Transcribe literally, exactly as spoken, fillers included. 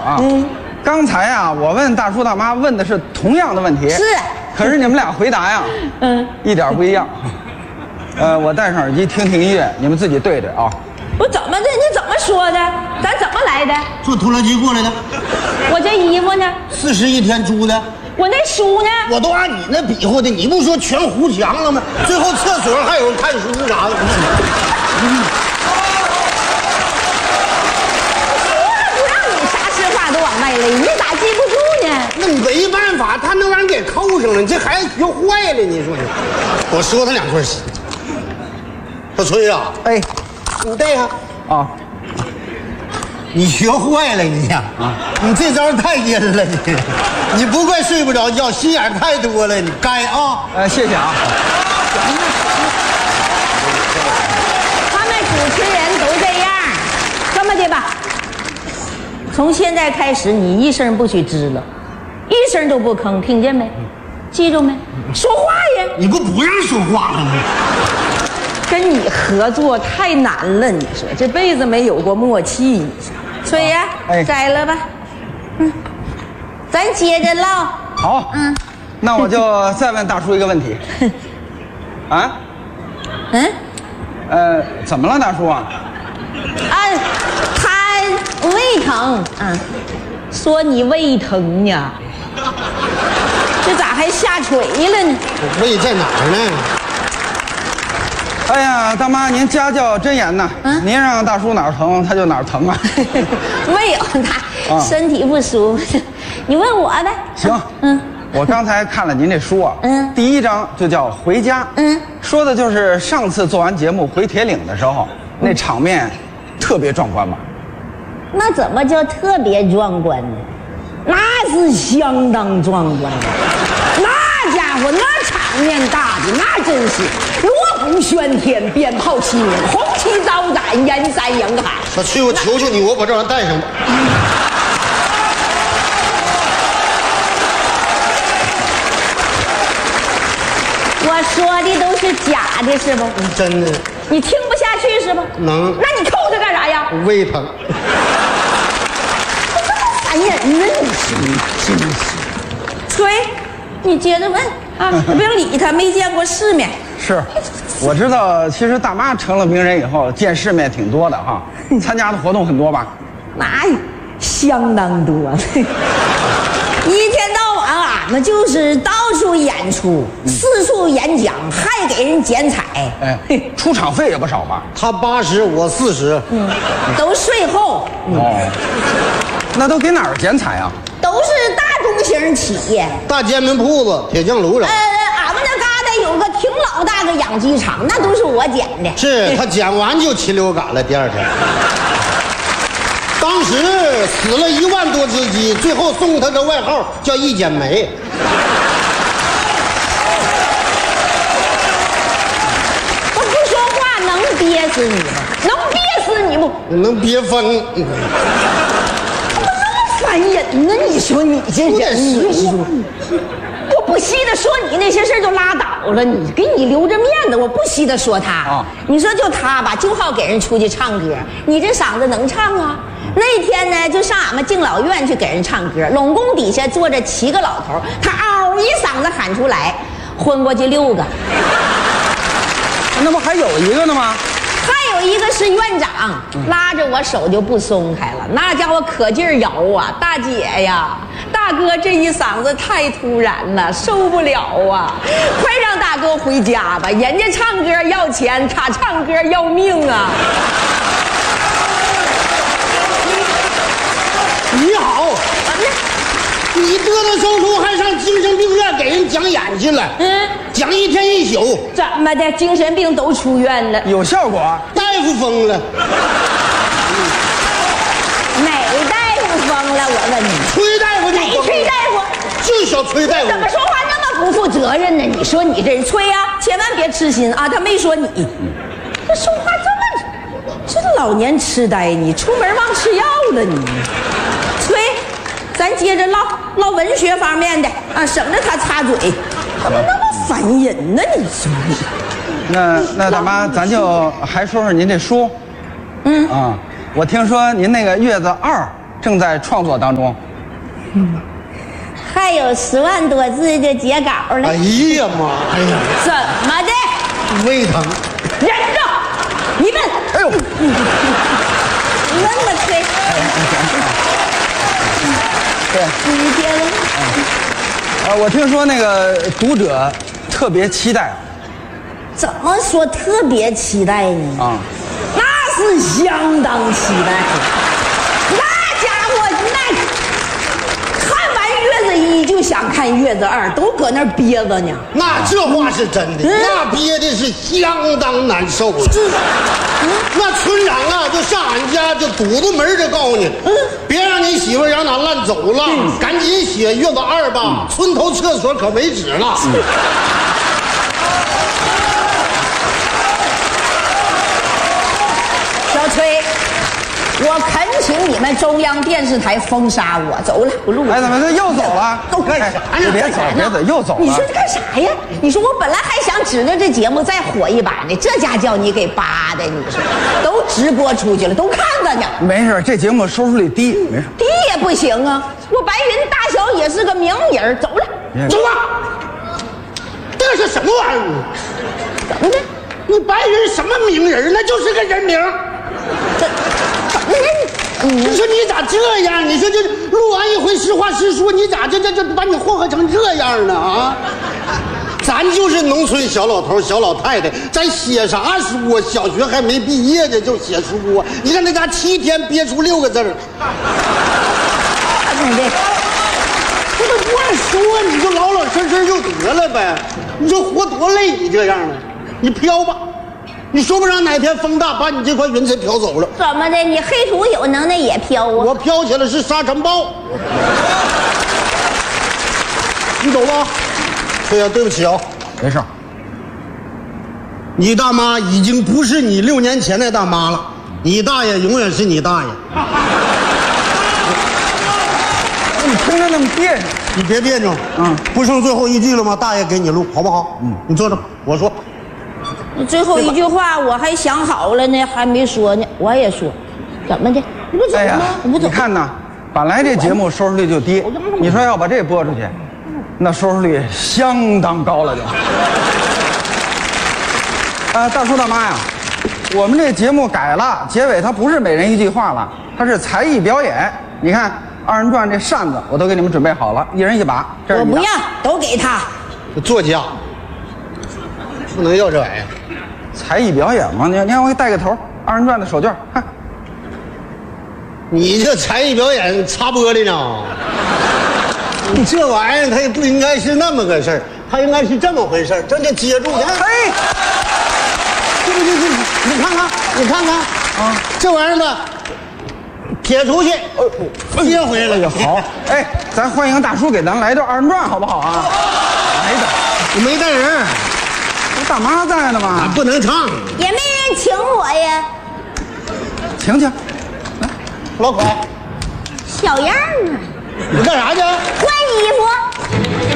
啊。嗯。刚才啊，我问大叔大妈问的是同样的问题。 是。 可是你们俩回答呀，嗯，一点不一样。呃，我戴上耳机听听音乐，你们自己对着啊。 我怎么的？你怎么说的？咱怎么来的？ 坐拖拉机过来的。 我这衣服呢？ 四十一天租的。 我那书呢？ 我都按你那比划的，你不说全糊墙了吗？最后厕所还有人看书啥的。 嗯不让你啥实话都往外勒，你咋记不住呢？ 那没办法，他那玩意儿给扣上了，这孩子学坏了，你说你。我说他两块心。小崔呀， 哎， 你戴上啊。 你学坏了你呀！啊，你这招太阴了你，你不怪睡不着觉，心眼太多了，你该啊！ 呃，谢谢啊。 他们主持人都这样，这么的吧，从现在开始你一声不许吱了，一声都不吭，听见没？记住没？说话呀！ 你不不让说话了吗？ 跟你合作太难了，你说这辈子没有过默契，你说。崔呀，哎，摘了吧，嗯，咱接着唠。 好，嗯，那我就再问大叔一个问题。啊？嗯？呃，怎么了，大叔啊？ 啊，他胃疼，啊，说你胃疼呢，这咋还下垂了呢？ 胃在哪儿呢？ 哎呀，大妈，您家教真严呐！嗯，您让大叔哪儿疼，他就哪儿疼啊。 没有，他身体不舒服。你问我呗。 行，嗯，我刚才看了您这书啊，嗯，第一章就叫《回家》，嗯，说的就是上次做完节目回铁岭的时候，那场面特别壮观吧？ 那怎么叫特别壮观呢？那是相当壮观，那家伙那场面大的那真是。锣鼓喧天，鞭炮齐鸣，红旗招展，燕山迎海。 小崔，我求求你，我把这玩意儿带上吧。 我说的都是假的，是不？ 真的。 你听不下去是不？ 能。 那你扣他干啥呀？ 胃疼。 烦人呢，你是真是。崔，你接着问啊，不用理他，没见过世面。 是，我知道，其实大妈成了名人以后，见世面挺多的哈，参加的活动很多吧？ 那相当多，一天到晚俺们就是到处演出，嗯、四处演讲，还给人剪彩， 哎，出场费也不少吧？ 他八十，我四十， 嗯，都税后。 哦，那都给哪儿剪彩啊？ 都是大中型企业， 大煎饼铺子、铁匠炉了。 呃，俺们那嘎达有个挺老大个养鸡场，那都是我剪的。 是他剪完就禽流感了，第二天。当时死了一万多只鸡，最后送他个外号叫一剪梅。 我不说话能憋死你吗？能憋死你不？ 能憋疯。 烦人呢！你说你这人，你说我不稀得说你那些事儿就拉倒了，你给你留着面子，我不稀得说他。啊，你说就他吧，就好给人出去唱歌，你这嗓子能唱啊？那天呢，就上俺们敬老院去给人唱歌，拢宫底下坐着七个老头，他嗷一嗓子喊出来，昏过去六个。 那不还有一个呢吗？ 还有一个是院长，拉着我手就不松开了，那家伙可劲儿摇啊！大姐呀，大哥这一嗓子太突然了，受不了啊！快让大哥回家吧，人家唱歌要钱，他唱歌要命啊！ 你好，你嘚嘚嗖嗖还上精神病院给人讲眼去了？嗯，讲一天一宿。 怎么的？精神病都出院了？ 有效果？ 大夫疯了。 哪大夫疯了？我问你。 崔大夫就疯了。哪崔大夫？ 就小崔大夫。 怎么说话那么不负责任呢？你说你这人崔呀，千万别痴心啊！他没说你。这说话这么，这老年痴呆，你出门忘吃药了你。崔，咱接着唠唠文学方面的啊，省得他插嘴，怎么那么烦人呢？你说你。 那那大妈，咱就还说说您这书。嗯啊，我听说您那个《月子二》 正在创作当中。 嗯，还有十万多字的截稿呢。 哎呀妈！哎呀， 怎么的？ 胃疼。 忍着！你们， 哎呦， 那么吹。 对， 你接了。 啊，我听说那个读者特别期待。 怎么说特别期待呢？啊，那是相当期待。那家伙，那看完月子一就想看月子二，都搁那憋着呢。 那这话是真的，嗯、那憋的是相当难受啊。嗯、那村长啊，就上俺家就堵着门就告诉你，嗯、别让你媳妇让俺烂走了，嗯、赶紧写月子二吧，嗯、村头厕所可没纸了。嗯小崔，我恳请你们中央电视台封杀我，走了，不录了。 哎，怎么这又走了？ 都干啥呢？ 别走，别走，又走了。 你说这干啥呀？你说我本来还想指着这节目再火一把呢，这家叫你给扒的，你说都直播出去了，都看着呢。 没事，这节目收视率低，没事。 低也不行啊！我白云大小也是个名人，走了， 走吧。这是什么玩意儿？ 怎么的？ 你白云什么名人？那就是个人名。 这怎么的？ 你说你咋这样？你说这录完一回实话实说，你咋这这这把你祸害成这样呢？啊！咱就是农村小老头小老太太，咱写啥书啊？小学还没毕业呢就写书啊！你看那家七天憋出六个字儿。 怎么的？ 这都不按说，你就老老实实就得了呗。你说活多累，你这样的，你飘吧。你说不上哪天风大把你这块云彩飘走了？ 怎么的？你黑土有能耐也飘啊？ 我飘起来是沙尘暴。你走吧。对呀，对不起啊， 没事。 你大妈已经不是你六年前的大妈了，你大爷永远是你大爷。 你听着那么别扭， 你别别扭。嗯，不剩最后一句了吗？大爷给你录，好不好？嗯，你坐着，我说。 你最后一句话我还想好了呢，还没说呢，我也说，怎么的？你不走吗？哎呀， 你不走？你看呐，本来这节目收视率就低，你说要把这播出去，那收视率相当高了就。啊，大叔大妈呀，我们这节目改了，结尾它不是每人一句话了，它是才艺表演。你看二人转这扇子我都给你们准备好了，一人一把。 我不要，都给他。 作家不能要这玩意儿。 才艺表演嘛，你你让我给带个头，二人转的手绢，看。 你这才艺表演擦玻璃呢？你这玩意儿它也不应该是那么个事儿，它应该是这么回事儿，这就接住，你看， 哎， 这不就是你看看，你看看啊，这玩意儿呢，撇出去，呃，接回来了。 好，哎，咱欢迎大叔给咱来段二人转，好不好啊？来的， 你没带人。 大妈在呢吗？ 不能唱， 也没人请我呀。 请请， 来，老快， 小样啊！ 你干啥去？ 换衣服。